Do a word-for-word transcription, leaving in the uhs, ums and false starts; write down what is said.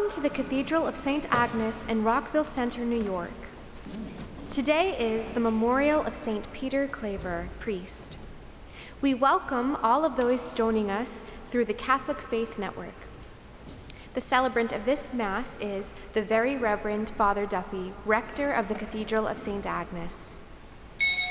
Welcome to the Cathedral of Saint Agnes in Rockville Center, New York. Today is the memorial of Saint Peter Claver, priest. We welcome all of those joining us through the Catholic Faith Network. The celebrant of this Mass is the Very Reverend Father Duffy, rector of the Cathedral of Saint Agnes.